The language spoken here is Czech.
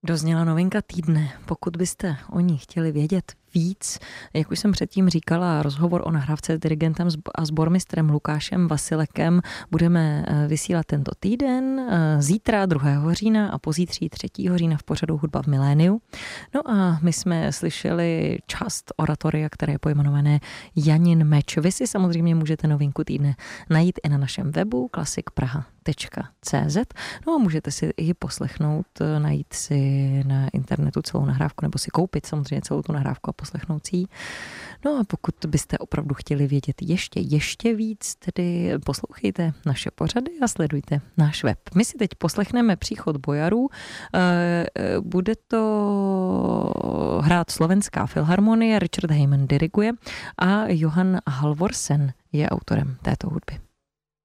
Dozněla novinka týdne. Pokud byste o ní chtěli vědět víc, jak už jsem předtím říkala, rozhovor o nahrávce s dirigentem a sbormistrem Lukášem Vasilekem budeme vysílat tento týden, zítra 2. října a pozítří 3. října v pořadu Hudba v miléniu. No a my jsme slyšeli část oratoria, které je pojmenované Janin meč. Vy si samozřejmě můžete novinku týdne najít i na našem webu klassikpraha.cz. No a můžete si ji poslechnout, najít si na internetu celou nahrávku nebo si koupit samozřejmě celou tu nahrávku a poslechnout si ji. No a pokud byste opravdu chtěli vědět ještě víc, tedy poslouchejte naše pořady a sledujte náš web. My si teď poslechneme Příchod bojarů. Bude to hrát Slovenská filharmonie, Richard Heyman diriguje a Johan Halvorsen je autorem této hudby.